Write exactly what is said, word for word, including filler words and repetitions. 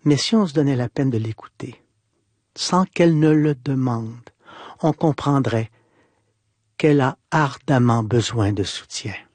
Mais si on se donnait la peine de l'écouter, sans qu'elle ne le demande, on comprendrait qu'elle a ardemment besoin de soutien.